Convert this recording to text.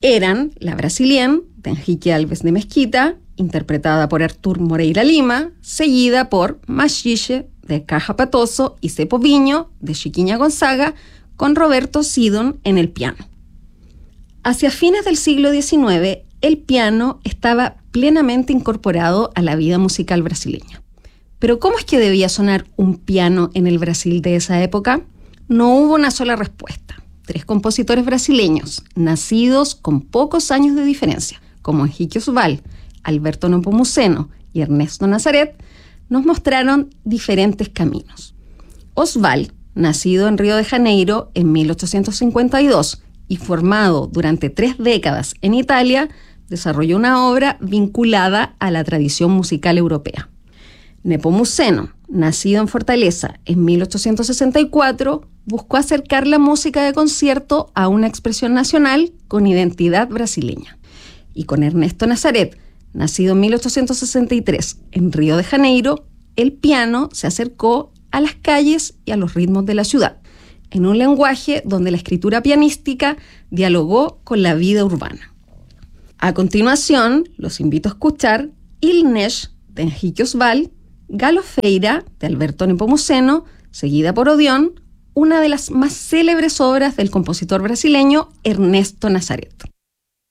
eran La Brasilienne, de Henrique Alves de Mesquita, interpretada por Artur Moreira Lima, seguida por Machixe, de Caja Patoso, y Cepo Viño, de Chiquinha Gonzaga, con Roberto Sidon en el piano. Hacia fines del siglo XIX, el piano estaba plenamente incorporado a la vida musical brasileña. Pero ¿cómo es que debía sonar un piano en el Brasil de esa época? No hubo una sola respuesta. 3 compositores brasileños, nacidos con pocos años de diferencia, como Henrique Oswald, Alberto Nepomuceno y Ernesto Nazaret, nos mostraron diferentes caminos. Oswald, nacido en Río de Janeiro en 1852 y formado durante 3 décadas en Italia, desarrolló una obra vinculada a la tradición musical europea. Nepomuceno, nacido en Fortaleza en 1864, buscó acercar la música de concierto a una expresión nacional con identidad brasileña. Y con Ernesto Nazaret, nacido en 1863 en Río de Janeiro, el piano se acercó a las calles y a los ritmos de la ciudad, en un lenguaje donde la escritura pianística dialogó con la vida urbana. A continuación, los invito a escuchar Il Nesh, de Henrique Oswald, Galofeira, de Alberto Nepomuceno, seguida por Odeón, una de las más célebres obras del compositor brasileño Ernesto Nazaret.